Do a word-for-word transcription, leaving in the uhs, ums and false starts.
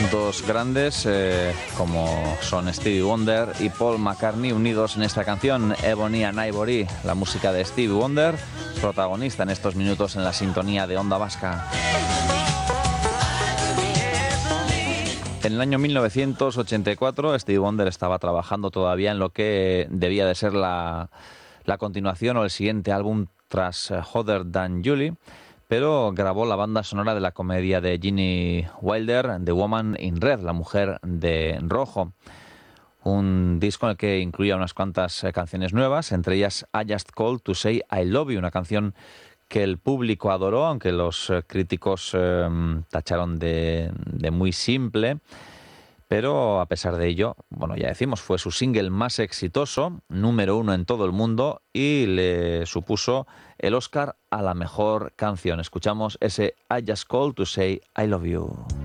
Dos grandes eh, como son Stevie Wonder y Paul McCartney unidos en esta canción, Ebony and Ivory, la música de Stevie Wonder, protagonista en estos minutos en la sintonía de Onda Vasca. En el año mil novecientos ochenta y cuatro, Stevie Wonder estaba trabajando todavía en lo que debía de ser la, la continuación o el siguiente álbum tras Hotter Than Julie, pero grabó la banda sonora de la comedia de Gene Wilder, The Woman in Red, la mujer de rojo. Un disco en el que incluía unas cuantas canciones nuevas, entre ellas I Just Called to Say I Love You, una canción que el público adoró, aunque los críticos eh, tacharon de, de muy simple. Pero a pesar de ello, bueno, ya decimos, fue su single más exitoso, número uno en todo el mundo, y le supuso el Oscar a la mejor canción. Escuchamos ese I Just Called to Say I Love You.